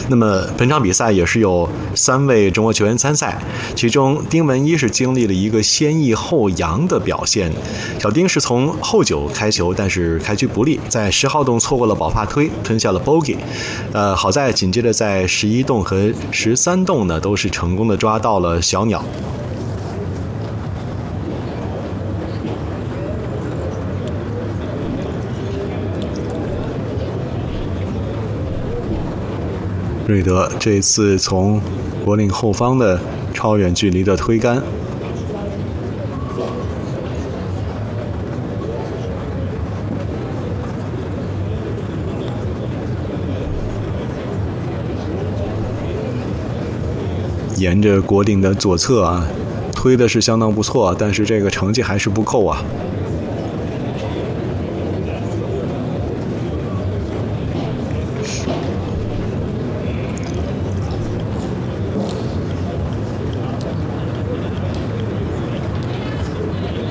那么本场比赛也是有3位中国球员参赛，其中丁文一是经历了一个先抑后扬的表现。小丁是从后9开球，但是开局不利，在10号洞错过了保发推，吞下了 bogey。好在紧接着在11洞和13洞呢，都是成功的抓到了小鸟。瑞德这次从果岭后方的超远距离的推杆，沿着果岭的左侧啊，推的是相当不错，但是这个成绩还是不够啊。